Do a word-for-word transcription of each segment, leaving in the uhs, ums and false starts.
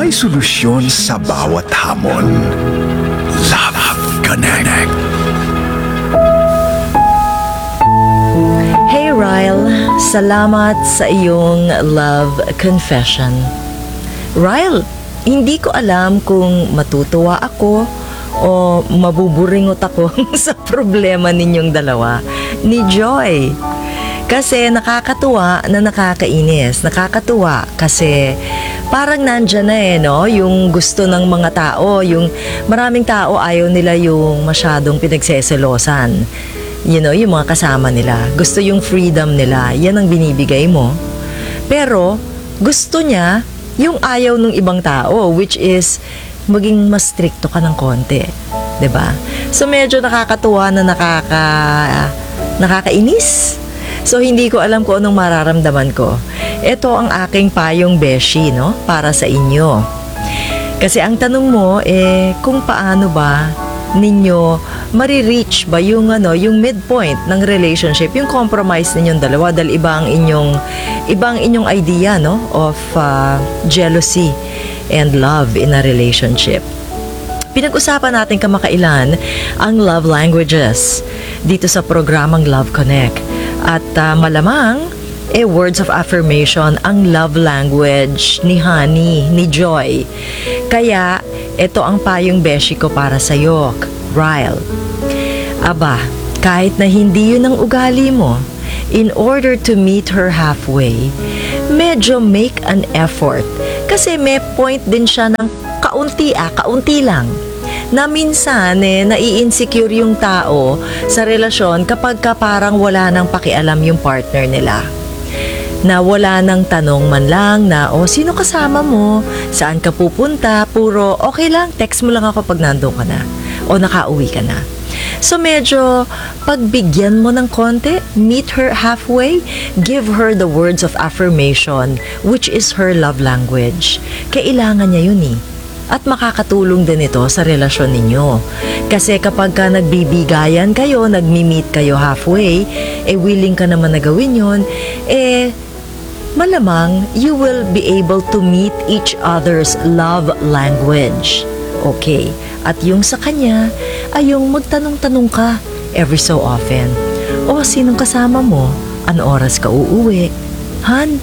May solusyon sa bawat hamon. Love Connect. Hey Ryle, salamat sa iyong love confession. Ryle, hindi ko alam kung matutuwa ako o mabuburingot ako sa problema ninyong dalawa ni Joy. Kasi nakakatuwa na nakakainis. Nakakatuwa kasi parang nandyan na eh, no? Yung gusto ng mga tao, yung maraming tao ayaw nila yung masyadong pinagseselosan. You know, yung mga kasama nila. Gusto yung freedom nila. Yan ang binibigay mo. Pero gusto niya yung ayaw ng ibang tao, which is maging mas stricto ka ng konti. 'Di ba? So medyo nakakatuwa na nakaka nakakainis. So hindi ko alam kung anong mararamdaman ko. Ito ang aking payong beshi, no, para sa inyo. Kasi ang tanong mo eh kung paano ba ninyo marireach ba yung ano, yung midpoint ng relationship, yung compromise ninyong dalawa dahil iba ang inyong ibang inyong idea, no, of uh, jealousy and love in a relationship. Pinag-usapan natin kamakailan ang love languages dito sa programang Love Connect. At uh, malamang, eh, words of affirmation ang love language ni Honey, ni Joy. Kaya, ito ang payong beshi ko para sa'yo, Ryle. Aba, kahit na hindi yun ang ugali mo, in order to meet her halfway, medyo make an effort. Kasi may point din siya ng kaunti ah, kaunti lang. Na minsan eh, nai-insecure yung tao sa relasyon kapag ka parang wala nang pakialam yung partner nila. Na wala nang tanong man lang na, o oh, sino kasama mo? Saan ka pupunta? Puro, okay lang, text mo lang ako pag nandun ka na. O nakauwi ka na. So medyo pagbigyan mo ng konti, meet her halfway, give her the words of affirmation, which is her love language. Kailangan niya yun eh. At makakatulong din ito sa relasyon ninyo. Kasi kapag ka nagbibigayan kayo, nagmi-meet kayo halfway, eh willing ka naman na gawin yun, eh malamang you will be able to meet each other's love language. Okay. At yung sa kanya ay yung magtanong-tanong ka every so often. O sinong kasama mo? Ano oras ka uuwi? Han,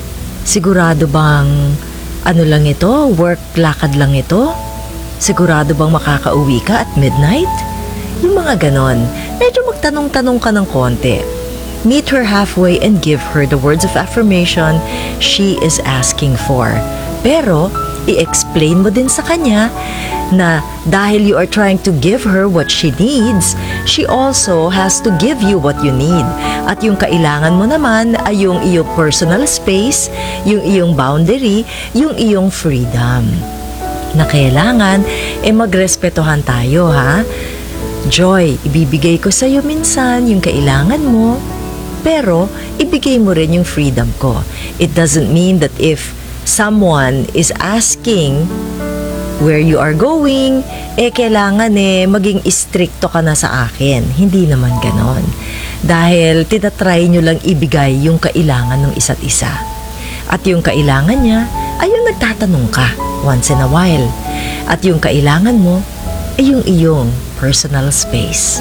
sigurado bang ano lang ito? Work lakad lang ito? Sigurado bang makakauwi ka at midnight? Yung mga ganon. Medyo magtanong-tanong ka ng konti. Meet her halfway and give her the words of affirmation she is asking for. Pero, i-explain mo din sa kanya na dahil you are trying to give her what she needs, she also has to give you what you need. At yung kailangan mo naman ay yung iyong personal space, yung iyong boundary, yung iyong freedom. Na kailangan, eh magrespetohan tayo, ha? Joy, ibibigay ko sa'yo minsan yung kailangan mo, pero ibigay mo rin yung freedom ko. It doesn't mean that if someone is asking where you are going, eh kailangan eh maging istrikto ka na sa akin. Hindi naman ganon. Dahil tinatry nyo lang ibigay yung kailangan ng isa't isa. At yung kailangan niya ay yung nagtatanong ka once in a while. At yung kailangan mo ay yung iyong personal space.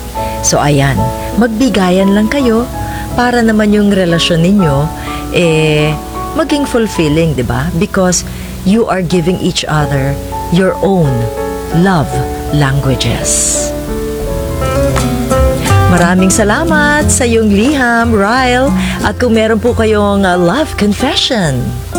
So ayan, magbigayan lang kayo para naman yung relasyon ninyo eh maging fulfilling, 'di ba? Because you are giving each other your own love languages. Maraming salamat sa iyong liham, Ryle. At kung meron po kayong uh, love confession,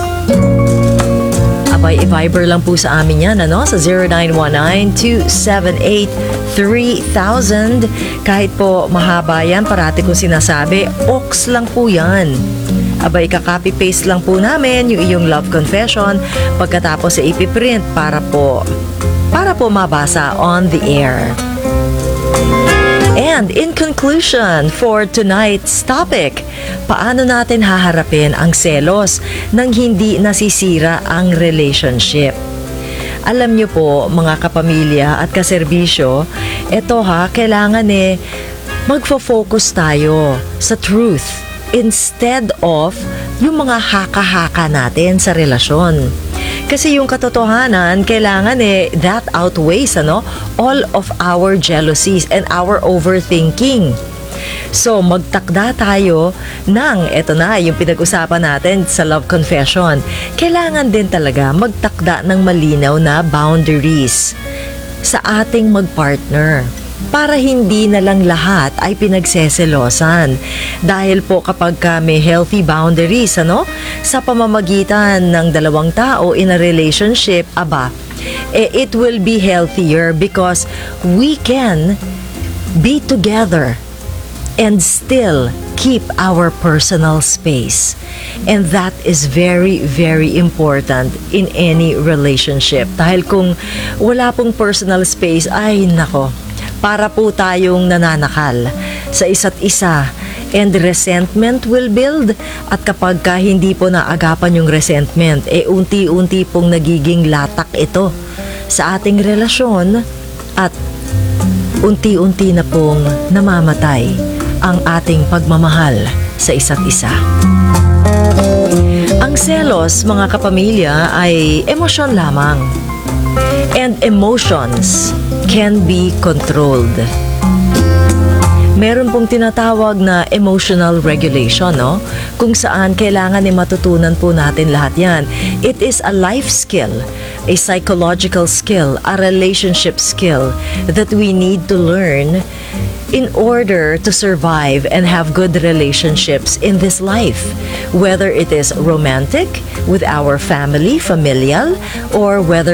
abay, i-Viber lang po sa amin yan, ano? Sa zero nine one nine, two seven eight, three thousand. Kahit po mahaba yan, parati kong sinasabi, ox lang po yan. Abay, ka-copy-paste lang po namin yung iyong love confession pagkatapos sa ipiprint para po, para po mabasa on the air. And in conclusion for tonight's topic, paano natin haharapin ang selos nang hindi nasisira ang relationship? Alam niyo po, mga kapamilya at kaserbisyo, eto ha, kailangan eh magfo-focus tayo sa truth instead of yung mga haka-haka natin sa relasyon. Kasi yung katotohanan, kailangan eh, that outweighs, ano, all of our jealousies and our overthinking. So, magtakda tayo ng, eto na, yung pinag-usapan natin sa Love Confession. Kailangan din talaga magtakda ng malinaw na boundaries sa ating magpartner para hindi na lang lahat ay pinagseselosan. Dahil po kapag ka may healthy boundaries, ano, sa pamamagitan ng dalawang tao in a relationship, aba, eh, it will be healthier because we can be together and still keep our personal space. And that is very, very important in any relationship. Dahil kung wala pong personal space, ay nako, para po tayong nananakal sa isa't isa and resentment will build. At kapag ka hindi po naagapan yung resentment, eh unti-unti pong nagiging latak ito sa ating relasyon at unti-unti na pong namamatay ang ating pagmamahal sa isa't isa. Ang selos, mga kapamilya, ay emosyon lamang. And emotions can be controlled. Meron pong tinatawag na emotional regulation, no? Kung saan kailangan ay matutunan po natin lahat yan. It is a life skill, a psychological skill, a relationship skill that we need to learn in order to survive and have good relationships in this life. Whether it is romantic, with our family, familial, or whether